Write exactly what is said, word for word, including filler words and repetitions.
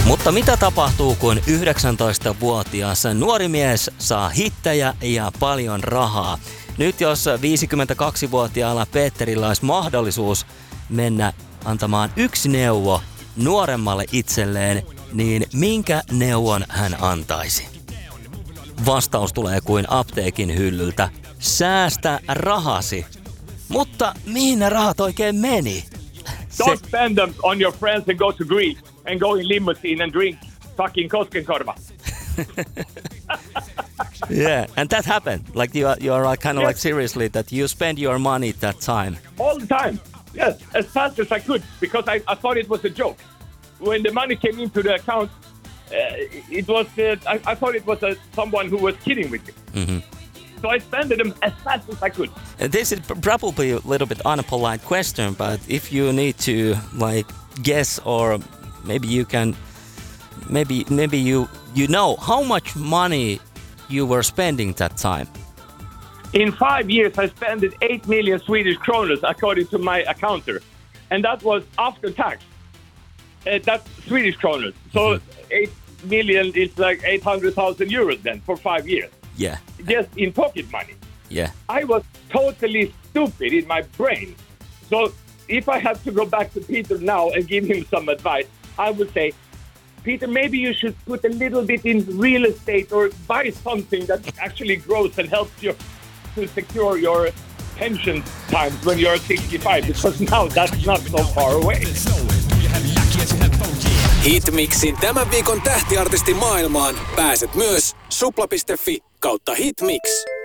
Mutta mitä tapahtuu, kun yhdeksäntoistavuotias nuori mies saa hittejä ja paljon rahaa? Nyt jos viisikymmentäkaksivuotiaalla Peterillä olisi mahdollisuus mennä antamaan yksi neuvo nuoremmalle itselleen, niin minkä neuvon hän antaisi? Vastaus tulee kuin apteekin hyllyltä. Säästä rahasi. Mutta mihin ne rahat oikein meni? Don't spend them on your friends and go to Greece and go in limousine and drink fucking Koskenkorva. Yeah, and that happened. Like you are, you are kind of yes. like seriously that you spend your money at that time. All the time. Yes, as fast as I could because I, I thought it was a joke. When the money came into the account, uh, it was uh, I, I thought it was uh, someone who was kidding with me. Mm-hmm. So I spent them as fast as I could. This is probably a little bit unpolite question, but if you need to like guess, or maybe you can, maybe maybe you you know how much money you were spending that time. In five years, I spent eight million Swedish kroners according to my accountant, and that was after tax. Uh, that's Swedish kroners. So mm-hmm. eight million is like eight hundred thousand euros then for five years. Yeah. Just in pocket money. Yeah. I was totally stupid in my brain. So if I have to go back to Peter now and give him some advice, I would say, Peter, maybe you should put a little bit in real estate or buy something that actually grows and helps you to secure your pension times when you're sixty-five, because now that's not so far away. Hitmixin tämän viikon tähtiartistin maailmaan pääset myös supla piste fi kautta hitmix.